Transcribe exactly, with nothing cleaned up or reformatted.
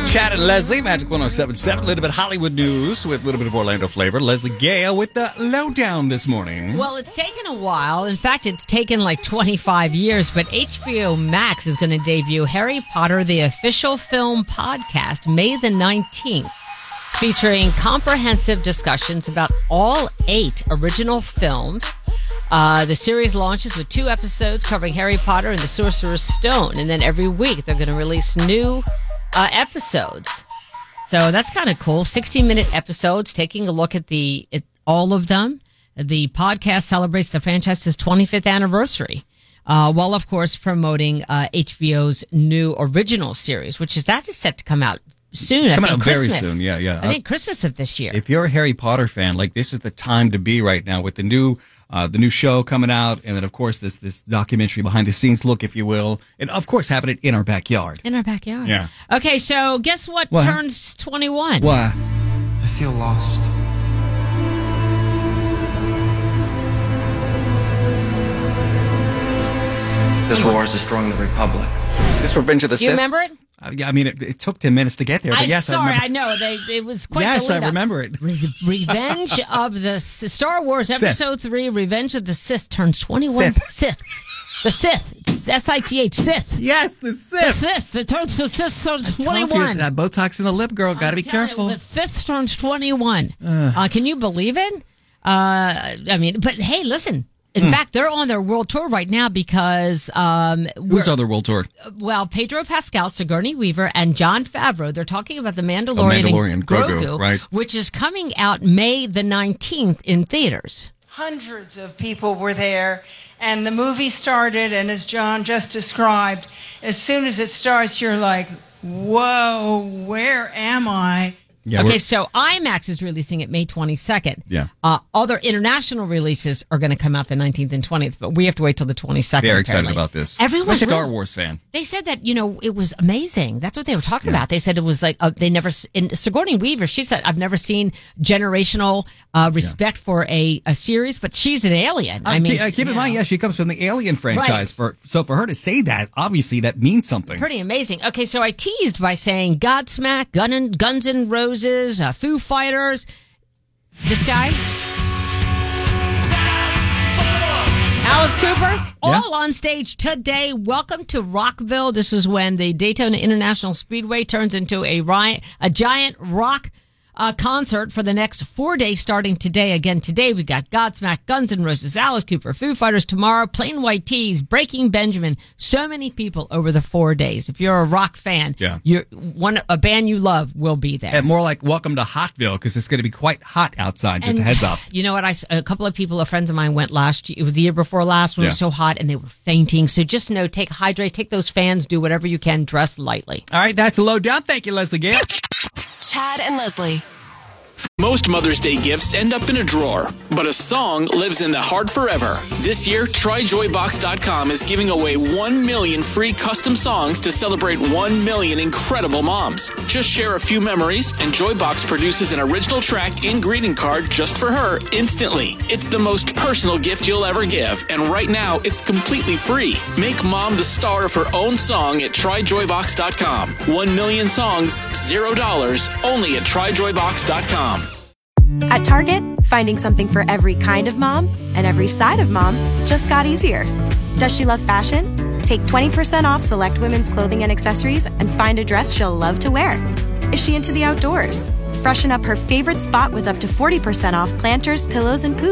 Chad and Leslie, Magic one oh seven point seven. A little bit of Hollywood news with a little bit of Orlando flavor. Leslie Gale with the lowdown this morning. Well, it's taken a while. In fact, it's taken like twenty-five years, but H B O Max is going to debut Harry Potter, the official film podcast, May the nineteenth, featuring comprehensive discussions about all eight original films. Uh, the series launches with two episodes covering Harry Potter and the Sorcerer's Stone, and then every week they're going to release new uh, episodes. So that's kind of cool. sixty-minute episodes, taking a look at the at all of them. The podcast celebrates the franchise's twenty-fifth anniversary, uh, while, of course, promoting uh, H B O's new original series, which is that is set to come out soon. It's I coming think out very Christmas. soon. Yeah, yeah. I think Christmas of this year. If you're a Harry Potter fan, like this is the time to be right now with the new uh, the new show coming out, and then of course this this documentary behind the scenes look, if you will, and of course having it in our backyard. In our backyard. Yeah. Okay, so guess what, What? turns twenty-one? Why? I feel lost. This war is destroying the Republic. This Revenge of the Do you Sith. remember it? Uh, yeah, I mean it, it took ten minutes to get there, but I'm yes, sorry, I I, remember. know. They, it was quite Yes, the I lead up. remember it. Re- Revenge of the S- Star Wars Sith. Episode three, Revenge of the Sith turns twenty-one. Sith. Sith. The Sith. S I T H. Sith. Yes, the The Sith. Sith. The, turns, the Sith turns Tells you twenty-one. that Botox in the lip, girl. Got to be I'm telling careful. you, the Sith turns twenty-one. Uh, can you believe it? Uh, I mean, but hey, listen. In Hmm. fact, they're on their world tour right now because, um, Who's we're- on the world tour? well, Pedro Pascal, Sigourney Weaver, and John Favreau, they're talking about The Mandalorian, Oh, Mandalorian, and Grogu, Grogu, right. which is coming out May the nineteenth in theaters. Hundreds of people were there, and the movie started, and as John just described, as soon as it starts, you're like, whoa, where am I? Yeah, okay, we're- so IMAX is releasing it May twenty-second. Yeah. Uh, other international releases are going to come out the nineteenth and twentieth, but we have to wait till the twenty-second. Very excited apparently. about this. Everyone's Especially a Star really- Wars fan. They said that, you know, it was amazing. That's what they were talking about. They said it was like, uh, they never, s- and Sigourney Weaver, she said, I've never seen generational uh, respect for a, a series, but she's an alien. I Uh, mean, keep, uh, keep you in mind, know, yeah, she comes from the Alien franchise. For so for her to say that, obviously that means something. pretty amazing. Okay, so I teased by saying Godsmack, Gun and, Guns N' Roses, uh, Foo Fighters. This guy, Alice Cooper, all on stage today. Welcome to Rockville. This is when the Daytona International Speedway turns into a, ri- a giant rock uh, concert for the next four days starting today. Again, today we got Godsmack, Guns N' Roses, Alice Cooper, Foo Fighters. Tomorrow, Plain White T's, Breaking Benjamin. So many people over the four days. If you're a rock fan, Yeah. you're one a band you love will be there. And more like welcome to Hotville, because it's going to be quite hot outside. Just And a heads up. You know what? I, s- a couple of people, a friends of mine went last year. It was the year before last when it was Yeah. so hot and they were fainting. So just know, take hydrate, take those fans, do whatever you can, dress lightly. All right, that's a lowdown. Thank you, Leslie Gale. Chad and Leslie. Most Mother's Day gifts end up in a drawer, but a song lives in the heart forever. This year, Try Joy Box dot com is giving away one million free custom songs to celebrate one million incredible moms. Just share a few memories, and Joybox produces an original track and greeting card just for her instantly. It's the most personal gift you'll ever give, and right now, it's completely free. Make mom the star of her own song at Try Joy Box dot com. One million songs, zero dollars, only at Try Joy Box dot com. At Target, finding something for every kind of mom and every side of mom just got easier. Does she love fashion? Take twenty percent off select women's clothing and accessories and find a dress she'll love to wear. Is she into the outdoors? Freshen up her favorite spot with up to forty percent off planters, pillows, and poops.